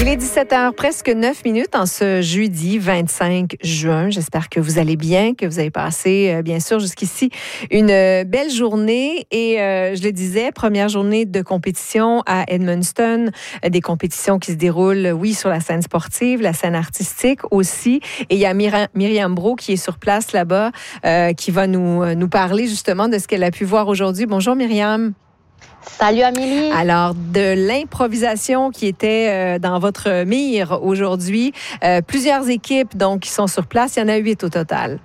Il est 17h, presque 9 minutes en ce jeudi 25 juin. J'espère que vous allez bien, que vous avez passé, bien sûr, jusqu'ici, une belle journée. Et je le disais, première journée de compétition à Edmundston. Des compétitions qui se déroulent, oui, sur la scène sportive, la scène artistique aussi. Et il y a Myriam Brault qui est sur place là-bas, qui va nous parler justement de ce qu'elle a pu voir aujourd'hui. Bonjour Myriam. Salut Amélie. Alors, de l'improvisation qui était dans votre mire aujourd'hui, plusieurs équipes donc qui sont sur place, il y en a 8 au total.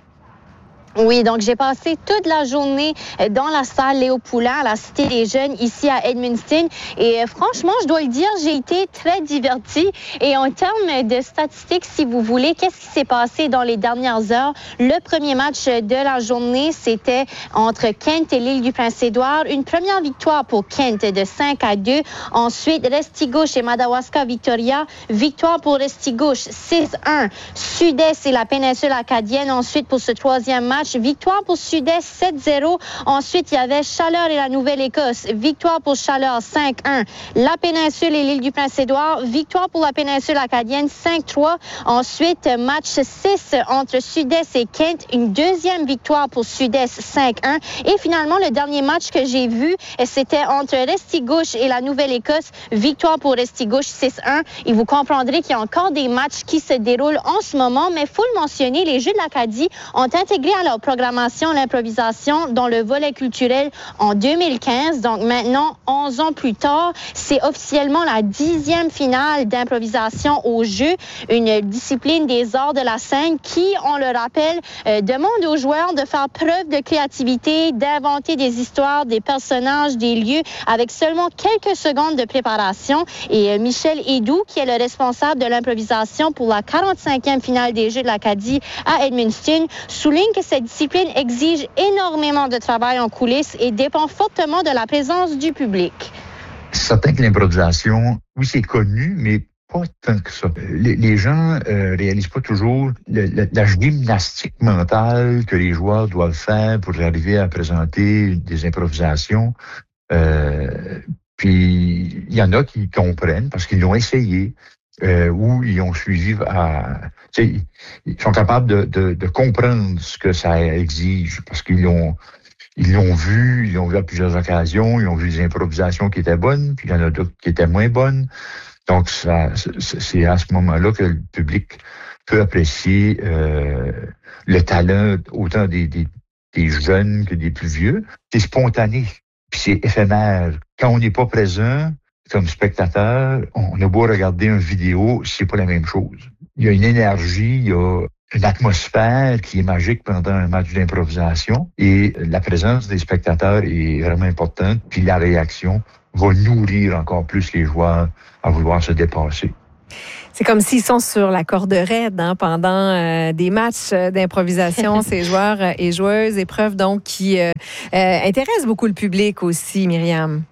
Oui, donc j'ai passé toute la journée dans la salle Léo Poulin à la Cité des Jeunes ici à Edmundston et franchement, je dois le dire, j'ai été très divertie. Et en termes de statistiques, si vous voulez, qu'est-ce qui s'est passé dans les dernières heures? Le premier match de la journée, c'était entre Kent et l'île du Prince-Édouard. Une première victoire pour Kent de 5-2. Ensuite, Restigouche et Madawaska Victoria. Victoire pour Restigouche 6-1. Sud-Est et la péninsule acadienne. Ensuite, pour ce troisième match, victoire pour Sud-Est 7-0. Ensuite, il y avait Chaleur et la Nouvelle-Écosse. Victoire pour Chaleur 5-1. La péninsule et l'île du Prince-Édouard. Victoire pour la péninsule acadienne 5-3. Ensuite, match 6 entre Sud-Est et Kent. Une deuxième victoire pour Sud-Est 5-1. Et finalement, le dernier match que j'ai vu, c'était entre Restigouche et la Nouvelle-Écosse. Victoire pour Restigouche 6-1. Et vous comprendrez qu'il y a encore des matchs qui se déroulent en ce moment, mais il faut le mentionner, les Jeux de l'Acadie ont intégré à leur programmation l'improvisation dans le volet culturel en 2015. Donc maintenant, 11 ans plus tard, c'est officiellement la 10e finale d'improvisation aux Jeux, une discipline des arts de la scène qui, on le rappelle, demande aux joueurs de faire preuve de créativité, d'inventer des histoires, des personnages, des lieux avec seulement quelques secondes de préparation. Et Michel Hédoux, qui est le responsable de l'improvisation pour la 45e finale des Jeux de l'Acadie à Edmundston, souligne que cette discipline exige énormément de travail en coulisses et dépend fortement de la présence du public. C'est certain que l'improvisation, oui, c'est connu, mais pas tant que ça. Les gens réalisent pas toujours la gymnastique mentale que les joueurs doivent faire pour arriver à présenter des improvisations. Puis, il y en a qui comprennent parce qu'ils l'ont essayé. Où ils ont suivi ils sont capables de comprendre ce que ça exige parce qu'ils l'ont vu à plusieurs occasions, ils ont vu des improvisations qui étaient bonnes, puis il y en a d'autres qui étaient moins bonnes. Donc, c'est à ce moment-là que le public peut apprécier le talent autant des jeunes que des plus vieux. C'est spontané, puis c'est éphémère. Quand on n'est pas présent, comme spectateur, on a beau regarder une vidéo, c'est pas la même chose. Il y a une énergie, il y a une atmosphère qui est magique pendant un match d'improvisation et la présence des spectateurs est vraiment importante. Puis la réaction va nourrir encore plus les joueurs à vouloir se dépasser. C'est comme s'ils sont sur la corde raide pendant des matchs d'improvisation, ces joueurs et joueuses, épreuves donc qui intéressent beaucoup le public aussi, Myriam.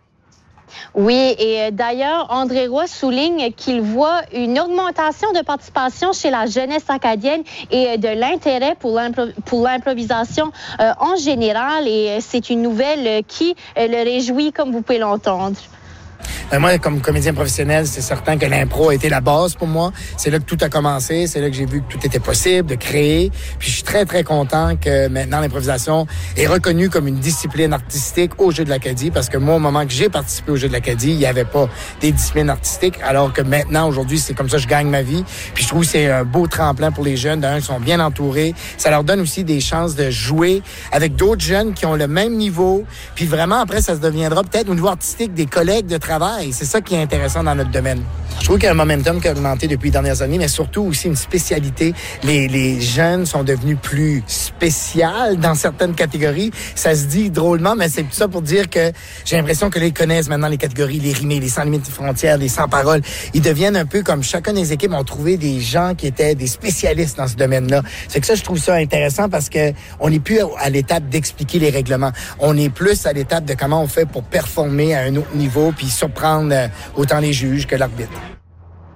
Oui, et d'ailleurs, André Roy souligne qu'il voit une augmentation de participation chez la jeunesse acadienne et de l'intérêt pour l'improvisation en général. Et c'est une nouvelle qui le réjouit, comme vous pouvez l'entendre. Moi, comme comédien professionnel, c'est certain que l'impro a été la base pour moi. C'est là que tout a commencé. C'est là que j'ai vu que tout était possible de créer. Puis je suis très, très content que maintenant l'improvisation est reconnue comme une discipline artistique aux Jeux de l'Acadie. Parce que moi, au moment que j'ai participé aux Jeux de l'Acadie, il n'y avait pas des disciplines artistiques. Alors que maintenant, aujourd'hui, c'est comme ça que je gagne ma vie. Puis je trouve que c'est un beau tremplin pour les jeunes. D'un, ils sont bien entourés. Ça leur donne aussi des chances de jouer avec d'autres jeunes qui ont le même niveau. Puis vraiment, après, ça se deviendra peut-être au niveau artistique des collègues de travail. C'est ça qui est intéressant dans notre domaine. Je trouve qu'il y a un momentum qui a augmenté depuis les dernières années, mais surtout aussi une spécialité. Les jeunes sont devenus plus spéciales dans certaines catégories. Ça se dit drôlement, mais c'est tout ça pour dire que j'ai l'impression que ils connaissent maintenant les catégories, les rimés, les sans limites de frontières, les sans paroles. Ils deviennent un peu comme chacun des équipes ont trouvé des gens qui étaient des spécialistes dans ce domaine-là. C'est que ça, je trouve ça intéressant parce que on n'est plus à l'étape d'expliquer les règlements. On est plus à l'étape de comment on fait pour performer à un autre niveau puis surprendre autant les juges que l'arbitre.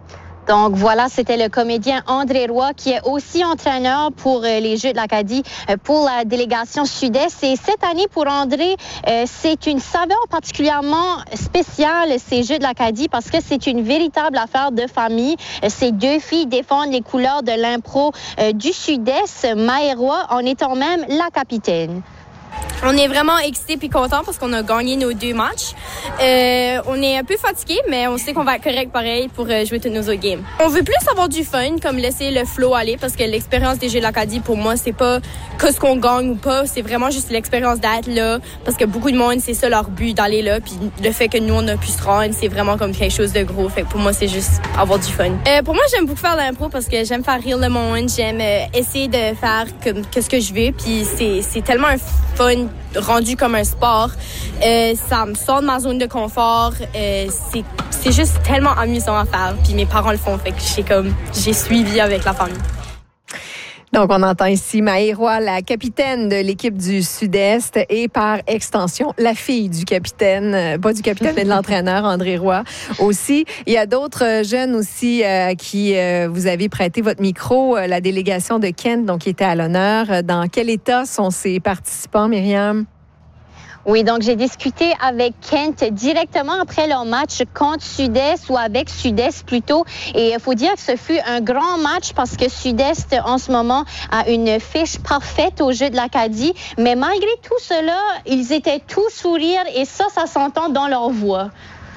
Donc voilà, c'était le comédien André Roy qui est aussi entraîneur pour les Jeux de l'Acadie pour la délégation Sud-Est. Et cette année pour André, c'est une saveur particulièrement spéciale ces Jeux de l'Acadie parce que c'est une véritable affaire de famille. Ces deux filles défendent les couleurs de l'impro du Sud-Est, Maë Roy en étant même la capitaine. On est vraiment excités puis contents parce qu'on a gagné nos 2 matchs. On est un peu fatigués, mais on sait qu'on va être correct pareil pour jouer tous nos autres games. On veut plus avoir du fun, comme laisser le flow aller, parce que l'expérience des Jeux de l'Acadie, pour moi, c'est pas que ce qu'on gagne ou pas, c'est vraiment juste l'expérience d'être là, parce que beaucoup de monde, c'est ça leur but, d'aller là, puis le fait que nous, on a pu se rendre, c'est vraiment comme quelque chose de gros. Fait que pour moi, c'est juste avoir du fun. Pour moi, j'aime beaucoup faire de l'impro parce que j'aime faire rire le monde, j'aime essayer de faire ce que je veux, puis c'est tellement un fun rendu comme un sport. Ça me sort de ma zone de confort. C'est juste tellement amusant à faire. Puis mes parents le font, fait que j'ai suivi avec la famille. Donc, on entend ici Maë Roy, la capitaine de l'équipe du Sud-Est et par extension, la fille du capitaine, pas du capitaine, mais de l'entraîneur André Roy aussi. Il y a d'autres jeunes aussi à qui vous avez prêté votre micro, la délégation de Kent, donc qui était à l'honneur. Dans quel état sont ces participants, Myriam? Oui, donc j'ai discuté avec Kent directement après leur match contre Sud-Est ou avec Sud-Est plutôt. Et il faut dire que ce fut un grand match parce que Sud-Est en ce moment a une fiche parfaite au Jeux de l'Acadie. Mais malgré tout cela, ils étaient tous sourires et ça s'entend dans leur voix.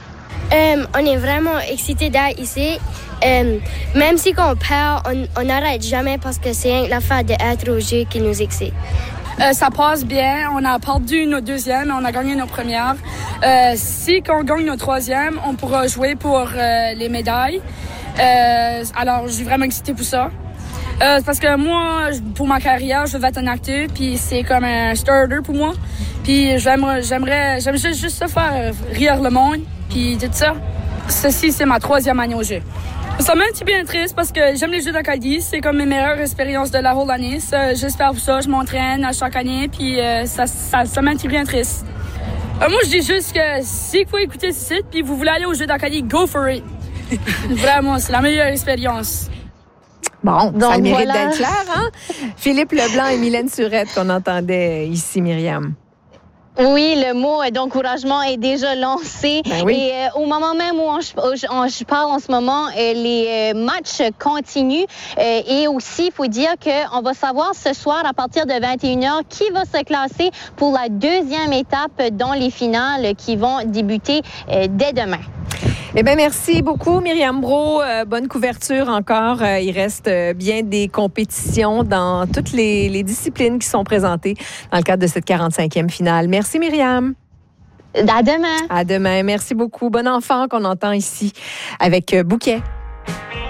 On est vraiment excités d'être ici. Même si on perd, on n'arrête jamais parce que c'est l'affaire d'être au jeu qui nous excite. Ça passe bien. On a perdu nos 2e, on a gagné nos premières. Si on gagne nos 3e, on pourra jouer pour les médailles. Alors, je suis vraiment excitée pour ça. Parce que moi, pour ma carrière, je veux être un acteur, puis c'est comme un starter pour moi. Puis j'aimerais juste faire rire le monde, puis tout ça. Ceci, c'est ma 3e année au jeu. Ça m'a un petit peu triste parce que j'aime les Jeux d'Acadie. C'est comme mes meilleures expériences de la whole année. J'espère pour ça. Je m'entraîne à chaque année. Puis ça m'a un petit peu triste. Moi, je dis juste que si vous écoutez ce site puis vous voulez aller aux Jeux d'Acadie, go for it. Vraiment, c'est la meilleure expérience. Bon, donc, ça a le mérite voilà. d'être clair, hein? Philippe Leblanc et Mylène Surette qu'on entendait ici, Myriam. Oui, le mot d'encouragement est déjà lancé. Ben oui. Et au moment même où je parle en ce moment, les matchs continuent. Et aussi, il faut dire qu'on va savoir ce soir, à partir de 21h, qui va se classer pour la 2e étape dans les finales qui vont débuter dès demain. Eh bien, merci beaucoup, Myriam Brault. Bonne couverture encore. Il reste bien des compétitions dans toutes les disciplines qui sont présentées dans le cadre de cette 45e finale. Merci, Myriam. À demain. À demain. Merci beaucoup. Bon enfant qu'on entend ici avec Bouquet.